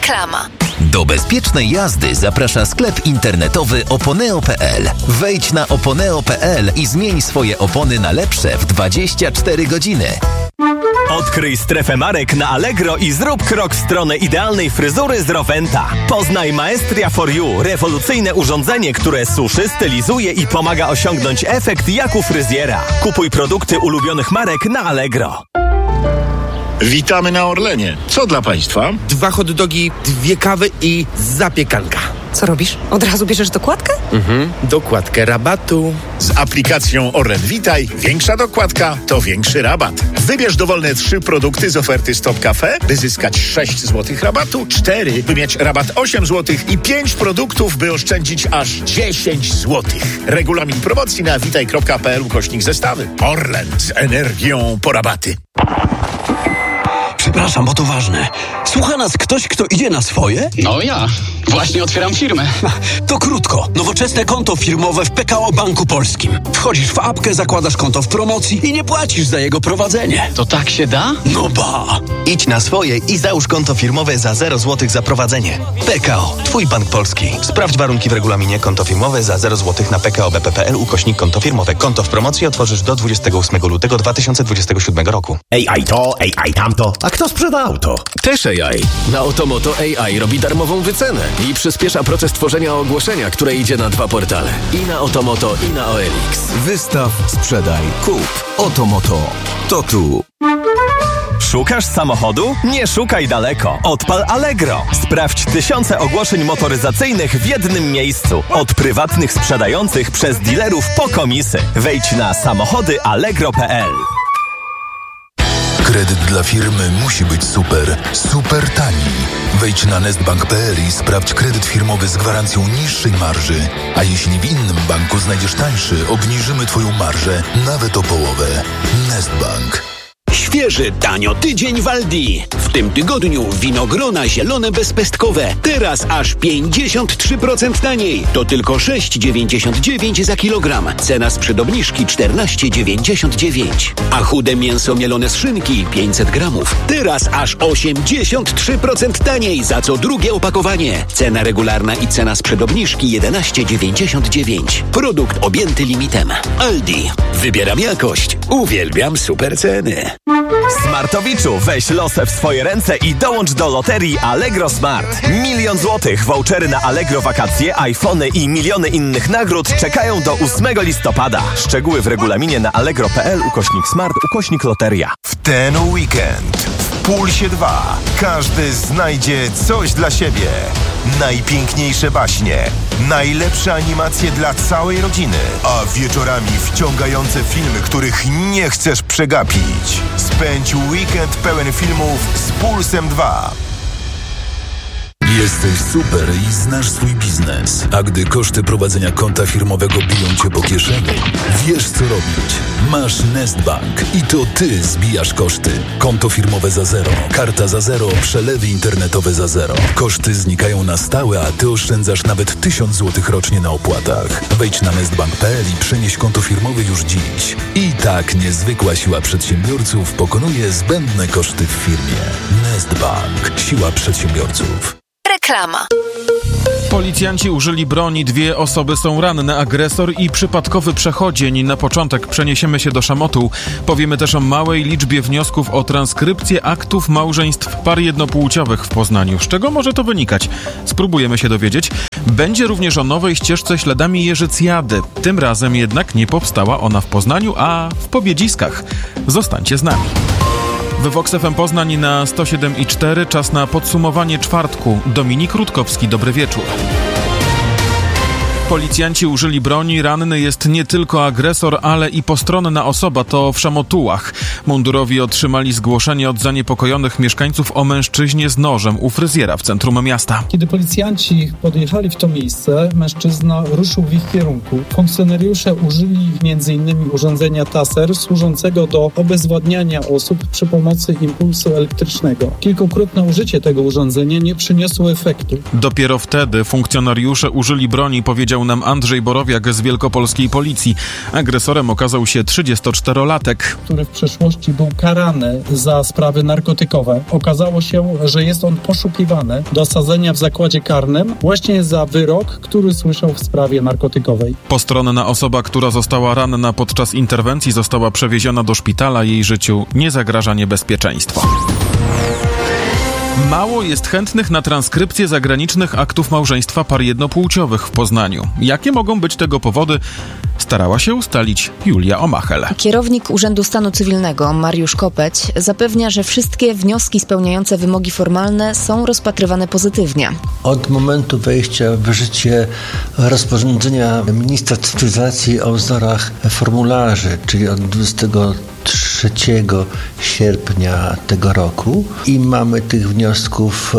Reklama. Do bezpiecznej jazdy zaprasza sklep internetowy oponeo.pl. Wejdź na oponeo.pl i zmień swoje opony na lepsze w 24 godziny. Odkryj strefę marek na Allegro i zrób krok w stronę idealnej fryzury z Rowenta. Poznaj Maestria for You, rewolucyjne urządzenie, które suszy, stylizuje i pomaga osiągnąć efekt jak u fryzjera. Kupuj produkty ulubionych marek na Allegro. Witamy na Orlenie. Co dla Państwa? 2 hot dogi, 2 kawy i zapiekanka. Co robisz? Od razu bierzesz dokładkę? Dokładkę rabatu. Z aplikacją Orlen Witaj większa dokładka to większy rabat. Wybierz dowolne 3 produkty z oferty Stop Cafe, by zyskać 6 zł rabatu, 4, by mieć rabat 8 zł i 5 produktów, by oszczędzić aż 10 zł. Regulamin promocji na witaj.pl/zestawy. Orlen z energią po rabaty. Przepraszam, bo to ważne. Słucha nas ktoś, kto idzie na swoje? No ja. Właśnie otwieram firmę. To krótko. Nowoczesne konto firmowe w PKO Banku Polskim. Wchodzisz w apkę, zakładasz konto w promocji i nie płacisz za jego prowadzenie. To tak się da? No ba! Idź na swoje i załóż konto firmowe za 0 zł za prowadzenie. PKO. Twój bank polski. Sprawdź warunki w regulaminie. Konto firmowe za 0 zł na pko.bp.pl/konto firmowe. Konto w promocji otworzysz do 28 lutego 2027 roku. AI to, AI tamto. A kto sprzeda auto? Też AI. Na Otomoto AI robi darmową wycenę i przyspiesza proces tworzenia ogłoszenia, które idzie na 2 portale. I na Otomoto, i na OLX. Wystaw, sprzedaj, kup. Otomoto. To tu. Szukasz samochodu? Nie szukaj daleko. Odpal Allegro. Sprawdź tysiące ogłoszeń motoryzacyjnych w jednym miejscu. Od prywatnych sprzedających przez dealerów po komisy. Wejdź na samochodyallegro.pl. Kredyt dla firmy musi być super, super tani. Wejdź na nestbank.pl i sprawdź kredyt firmowy z gwarancją niższej marży. A jeśli w innym banku znajdziesz tańszy, obniżymy Twoją marżę nawet o połowę. Nestbank. Świeży, tanio tydzień w Aldi. W tym tygodniu winogrona zielone bezpestkowe. Teraz aż 53% taniej. To tylko 6,99 za kilogram. Cena sprzed obniżki 14,99. A chude mięso mielone z szynki 500 gramów. Teraz aż 83% taniej za co drugie opakowanie. Cena regularna i cena sprzed obniżki 11,99. Produkt objęty limitem. Aldi. Wybieram jakość. Uwielbiam super ceny. Smartowiczu, weź losę w swoje ręce i dołącz do loterii Allegro Smart. 1 000 000 złotych, vouchery na Allegro wakacje, iPhony i miliony innych nagród czekają do 8 listopada. Szczegóły w regulaminie na allegro.pl/smart/loteria. W ten weekend w Pulsie 2 każdy znajdzie coś dla siebie. Najpiękniejsze baśnie, najlepsze animacje dla całej rodziny, a wieczorami wciągające filmy, których nie chcesz przegapić. Spędź weekend pełen filmów z Pulsem 2. Jesteś super i znasz swój biznes. A gdy koszty prowadzenia konta firmowego biją cię po kieszeni, wiesz co robić. Masz Nestbank i to ty zbijasz koszty. Konto firmowe za 0, karta za 0, przelewy internetowe za 0. Koszty znikają na stałe, a ty oszczędzasz nawet 1000 zł rocznie na opłatach. Wejdź na nestbank.pl i przenieś konto firmowe już dziś. I tak niezwykła siła przedsiębiorców pokonuje zbędne koszty w firmie. Nestbank. Siła przedsiębiorców. Reklama. Policjanci użyli broni, 2 osoby są ranne, agresor i przypadkowy przechodzień. Na początek przeniesiemy się do Szamotuł. Powiemy też o małej liczbie wniosków o transkrypcję aktów małżeństw par jednopłciowych w Poznaniu. Z czego może to wynikać? Spróbujemy się dowiedzieć. Będzie również o nowej ścieżce śladami Jeżycjady. Tym razem jednak nie powstała ona w Poznaniu, a w Pobiedziskach. Zostańcie z nami. W Vox FM Poznań na 107,4 czas na podsumowanie czwartku. Dominik Rutkowski, dobry wieczór. Policjanci użyli broni, ranny jest nie tylko agresor, ale i postronna osoba, to w Szamotułach. Mundurowi otrzymali zgłoszenie od zaniepokojonych mieszkańców o mężczyźnie z nożem u fryzjera w centrum miasta. Kiedy policjanci podjechali w to miejsce, mężczyzna ruszył w ich kierunku. Funkcjonariusze użyli m.in. urządzenia taser służącego do obezwładniania osób przy pomocy impulsu elektrycznego. Kilkukrotne użycie tego urządzenia nie przyniosło efektu. Dopiero wtedy funkcjonariusze użyli broni, powiedział powiedział nam Andrzej Borowiak z Wielkopolskiej Policji. Agresorem okazał się 34-latek, który w przeszłości był karany za sprawy narkotykowe. Okazało się, że jest on poszukiwany do osadzenia w zakładzie karnym właśnie za wyrok, który słyszał w sprawie narkotykowej. Postronna osoba, która została ranna podczas interwencji, została przewieziona do szpitala. Jej życiu nie zagraża niebezpieczeństwo. Mało jest chętnych na transkrypcję zagranicznych aktów małżeństwa par jednopłciowych w Poznaniu. Jakie mogą być tego powody? Starała się ustalić Julia Omachel. Kierownik Urzędu Stanu Cywilnego Mariusz Kopeć zapewnia, że wszystkie wnioski spełniające wymogi formalne są rozpatrywane pozytywnie. Od momentu wejścia w życie rozporządzenia ministra cyfryzacji o wzorach formularzy, czyli od 23 sierpnia tego roku, i mamy tych wniosków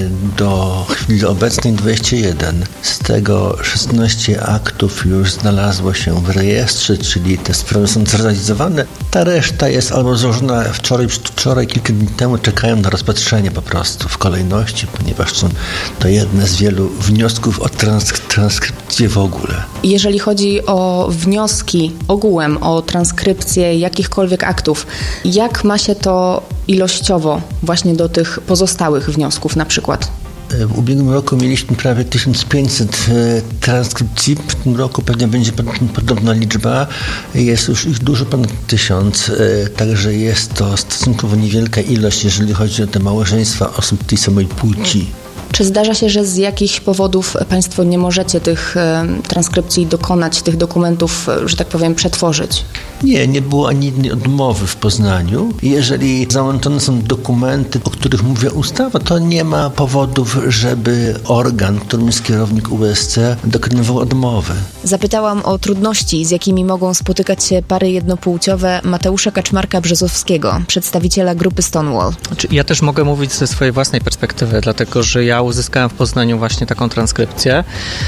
do chwili obecnej 21. Z tego 16 aktów już znalazło się w rejestrze, czyli te sprawy są zrealizowane. Ta reszta jest albo złożona wczoraj, kilka dni temu, czekają na rozpatrzenie po prostu w kolejności, ponieważ są to jedne z wielu wniosków o transkrypcję w ogóle. Jeżeli chodzi o wnioski ogółem o transkrypcję jakichkolwiek aktów, jak ma się to ilościowo właśnie do tych pozostałych wniosków na przykład? W ubiegłym roku mieliśmy prawie 1500 transkrypcji. W tym roku pewnie będzie podobna liczba. Jest już ich dużo ponad 1000, także jest to stosunkowo niewielka ilość, jeżeli chodzi o te małżeństwa osób tej samej płci. Czy zdarza się, że z jakichś powodów Państwo nie możecie tych transkrypcji dokonać, tych dokumentów, że tak powiem, przetworzyć? Nie było ani jednej odmowy w Poznaniu. Jeżeli załączone są dokumenty, o których mówi ustawa, to nie ma powodów, żeby organ, którym jest kierownik USC, dokonywał odmowy. Zapytałam o trudności, z jakimi mogą spotykać się pary jednopłciowe Mateusza Kaczmarka-Brzozowskiego, przedstawiciela grupy Stonewall. Ja też mogę mówić ze swojej własnej perspektywy, dlatego że ja uzyskałem w Poznaniu właśnie taką transkrypcję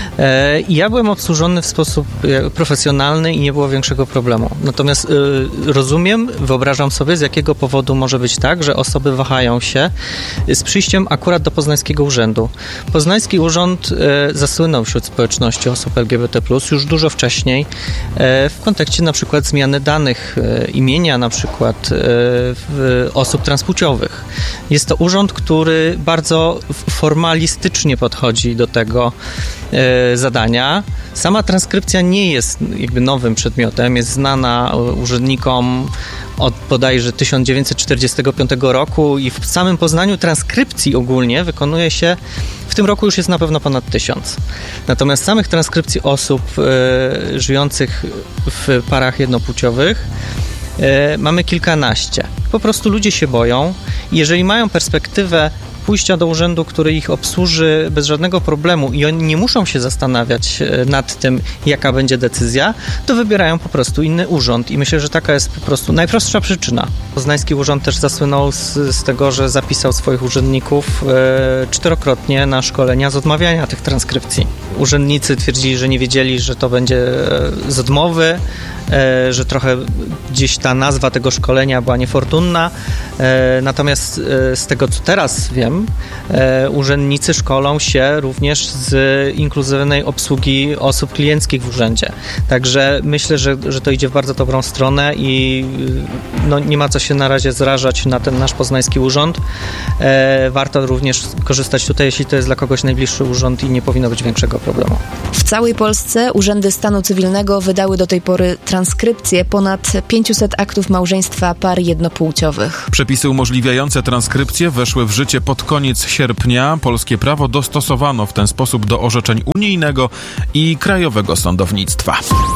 i ja byłem obsłużony w sposób profesjonalny i nie było większego problemu. Natomiast rozumiem, wyobrażam sobie, z jakiego powodu może być tak, że osoby wahają się z przyjściem akurat do Poznańskiego Urzędu. Poznański Urząd zasłynął wśród społeczności osób LGBT+, już dużo wcześniej w kontekście na przykład zmiany danych imienia na przykład osób transpłciowych. Jest to urząd, który bardzo formalistycznie podchodzi do tego zadania. Sama transkrypcja nie jest jakby nowym przedmiotem, jest znana urzędnikom od bodajże 1945 roku i w samym Poznaniu transkrypcji ogólnie wykonuje się, w tym roku już jest na pewno ponad 1000. Natomiast samych transkrypcji osób żyjących w parach jednopłciowych mamy kilkanaście. Po prostu ludzie się boją i jeżeli mają perspektywę pójścia do urzędu, który ich obsłuży bez żadnego problemu i oni nie muszą się zastanawiać nad tym, jaka będzie decyzja, to wybierają po prostu inny urząd i myślę, że taka jest po prostu najprostsza przyczyna. Poznański Urząd też zasłynął z tego, że zapisał swoich urzędników 4-krotnie na szkolenia z odmawiania tych transkrypcji. Urzędnicy twierdzili, że nie wiedzieli, że to będzie z odmowy, że trochę gdzieś ta nazwa tego szkolenia była niefortunna, natomiast z tego, co teraz wiem, urzędnicy szkolą się również z inkluzywnej obsługi osób klienckich w urzędzie. Także myślę, że to idzie w bardzo dobrą stronę i nie ma co się na razie zrażać na ten nasz poznański urząd. Warto również korzystać tutaj, jeśli to jest dla kogoś najbliższy urząd i nie powinno być większego problemu. W całej Polsce urzędy stanu cywilnego wydały do tej pory transkrypcję ponad 500 aktów małżeństwa par jednopłciowych. Przepisy umożliwiające transkrypcję weszły w życie pod koniec sierpnia. Polskie prawo dostosowano w ten sposób do orzeczeń unijnego i krajowego sądownictwa.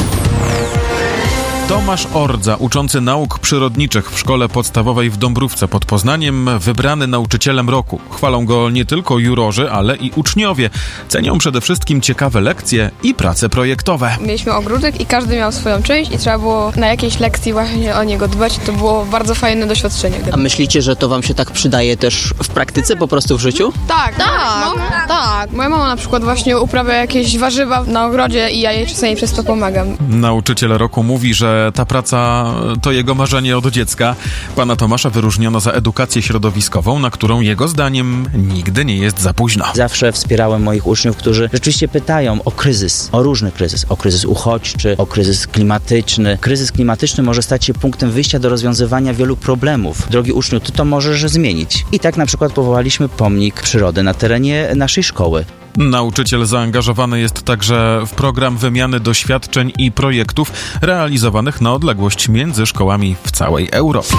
Tomasz Ordza, uczący nauk przyrodniczych w szkole podstawowej w Dąbrówce pod Poznaniem, wybrany nauczycielem roku. Chwalą go nie tylko jurorzy, ale i uczniowie. Cenią przede wszystkim ciekawe lekcje i prace projektowe. Mieliśmy ogródek i każdy miał swoją część i trzeba było na jakiejś lekcji właśnie o niego dbać. To było bardzo fajne doświadczenie. A myślicie, że to wam się tak przydaje też w praktyce, po prostu w życiu? Tak. Moja mama na przykład właśnie uprawia jakieś warzywa na ogrodzie i ja jej czasami przez to pomagam. Nauczyciel roku mówi, że że ta praca to jego marzenie od dziecka. Pana Tomasza wyróżniono za edukację środowiskową, na którą jego zdaniem nigdy nie jest za późno. Zawsze wspierałem moich uczniów, którzy rzeczywiście pytają o kryzys, o różny kryzys, o kryzys uchodźczy, o kryzys klimatyczny. Kryzys klimatyczny może stać się punktem wyjścia do rozwiązywania wielu problemów. Drogi uczniu, ty to możesz zmienić. I tak na przykład powołaliśmy pomnik przyrody na terenie naszej szkoły. Nauczyciel zaangażowany jest także w program wymiany doświadczeń i projektów realizowanych na odległość między szkołami w całej Europie.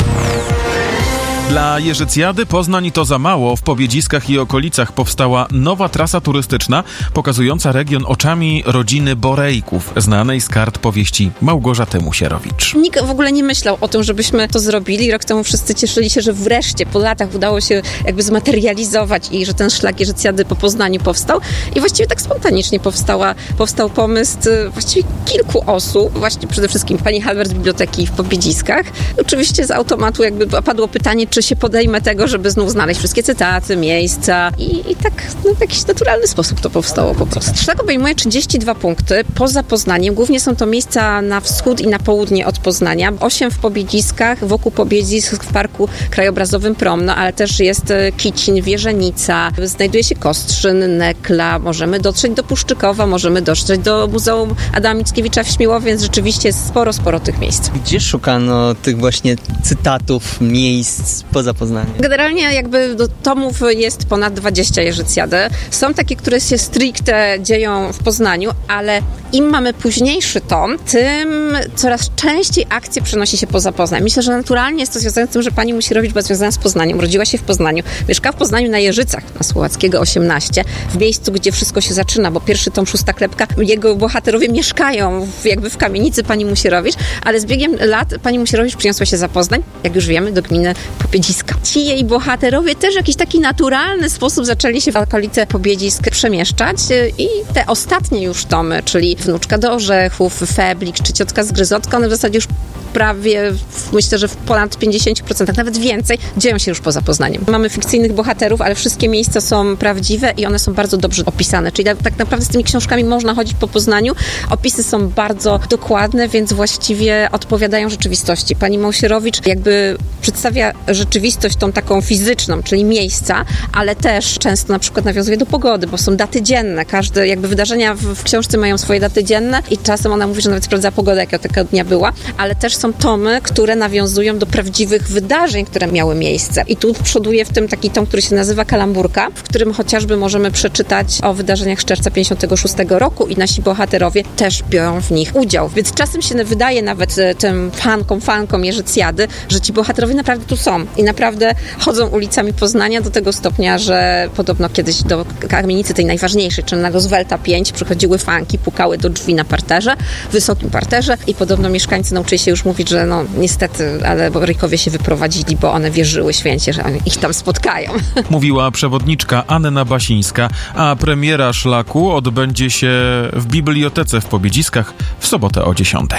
Dla Jerzycjady Poznań to za mało. W Pobiedziskach i okolicach powstała nowa trasa turystyczna pokazująca region oczami rodziny Borejków, znanej z kart powieści Małgorzaty Musierowicz. Nikt w ogóle nie myślał o tym, żebyśmy to zrobili. Rok temu wszyscy cieszyli się, że wreszcie po latach udało się jakby zmaterializować i że ten szlak Jerzycjady po Poznaniu powstał. I właściwie tak spontanicznie powstał pomysł właściwie kilku osób. Właśnie przede wszystkim pani Halbert z Biblioteki w Pobiedziskach. Oczywiście z automatu jakby padło pytanie, czy się podejmę tego, żeby znów znaleźć wszystkie cytaty, miejsca i tak w jakiś naturalny sposób to powstało po prostu. Szlak obejmuje 32 punkty poza Poznaniem. Głównie są to miejsca na wschód i na południe od Poznania. 8 w Pobiedziskach, wokół Pobiedzisk w Parku Krajobrazowym Promno, ale też jest Kicin, Wierzenica, znajduje się Kostrzyn, Nekla, możemy dotrzeć do Puszczykowa, możemy dotrzeć do Muzeum Adama Mickiewicza w Śmiłowie, więc rzeczywiście jest sporo tych miejsc. Gdzie szukano tych właśnie cytatów, miejsc poza Poznaniem? Generalnie jakby do tomów jest ponad 20 Jerzycjady. Są takie, które się stricte dzieją w Poznaniu, ale im mamy późniejszy tom, tym coraz częściej akcje przenosi się poza Poznań. Myślę, że naturalnie jest to związane z tym, że pani Musierowicz była związana z Poznaniem, urodziła się w Poznaniu, mieszkała w Poznaniu na Jerzycach, na Słowackiego 18, w miejscu, gdzie wszystko się zaczyna, bo pierwszy tom Szósta Klepka, jego bohaterowie mieszkają jakby w kamienicy pani Musierowicz, ale z biegiem lat pani Musierowicz przyniosła się za Poznań, jak już wiemy, do gminy Pobiedziska. Ci jej bohaterowie też w jakiś taki naturalny sposób zaczęli się w okolice Pobiedzisk przemieszczać i te ostatnie już tomy, czyli Wnuczka do Orzechów, Feblik czy Ciotka z Gryzotką, one w zasadzie już prawie, myślę, że w ponad 50%, nawet więcej, dzieją się już poza Poznaniem. Mamy fikcyjnych bohaterów, ale wszystkie miejsca są prawdziwe i one są bardzo dobrze opisane, czyli tak naprawdę z tymi książkami można chodzić po Poznaniu. Opisy są bardzo dokładne, więc właściwie odpowiadają rzeczywistości. Pani Musierowicz jakby przedstawia rzeczywistość tą taką fizyczną, czyli miejsca, ale też często na przykład nawiązuje do pogody, bo są daty dzienne. Każde jakby wydarzenia w książce mają swoje daty dzienne i czasem ona mówi, że nawet sprawdza pogodę, jaka tego dnia była, ale też są tomy, które nawiązują do prawdziwych wydarzeń, które miały miejsce. I tu przoduje w tym taki tom, który się nazywa Kalamburka, w którym chociażby możemy przeczytać o wydarzeniach z czerwca 56 roku i nasi bohaterowie też biorą w nich udział. Więc czasem się wydaje nawet tym fankom Jerzycjady, że ci bohaterowie naprawdę tu są i naprawdę chodzą ulicami Poznania do tego stopnia, że podobno kiedyś do kamienicy tej najważniejszej, czyli na Roosevelta 5 przychodziły fanki, pukały do drzwi na parterze, wysokim parterze i podobno mieszkańcy nauczyli się już mówić, że no niestety, ale Borejkowie się wyprowadzili, bo one wierzyły święcie, że oni ich tam spotkają. Mówiła przewodniczka Anna Basińska, a premiera szlaku odbędzie się w Bibliotece w Pobiedziskach w sobotę o 10:00.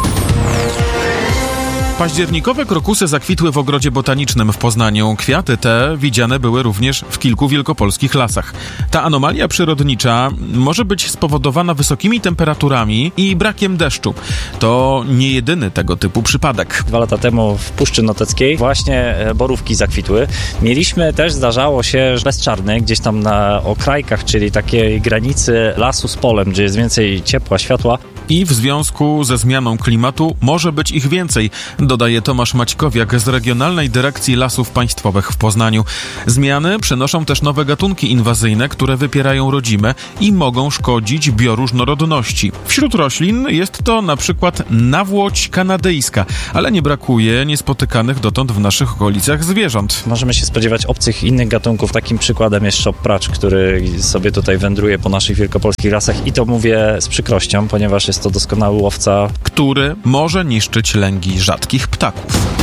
Październikowe krokusy zakwitły w Ogrodzie Botanicznym w Poznaniu. Kwiaty te widziane były również w kilku wielkopolskich lasach. Ta anomalia przyrodnicza może być spowodowana wysokimi temperaturami i brakiem deszczu. To nie jedyny tego typu przypadek. 2 lata temu w Puszczy Noteckiej właśnie borówki zakwitły. Mieliśmy też, zdarzało się, bezczarny gdzieś tam na okrajkach, czyli takiej granicy lasu z polem, gdzie jest więcej ciepła, światła. I w związku ze zmianą klimatu może być ich więcej, dodaje Tomasz Maćkowiak z Regionalnej Dyrekcji Lasów Państwowych w Poznaniu. Zmiany przynoszą też nowe gatunki inwazyjne, które wypierają rodzime i mogą szkodzić bioróżnorodności. Wśród roślin jest to na przykład nawłoć kanadyjska, ale nie brakuje niespotykanych dotąd w naszych okolicach zwierząt. Możemy się spodziewać obcych innych gatunków. Takim przykładem jest szop-pracz, który sobie tutaj wędruje po naszych wielkopolskich lasach i to mówię z przykrością, ponieważ jest to doskonały łowca, który może niszczyć lęgi rzadkich ptaków.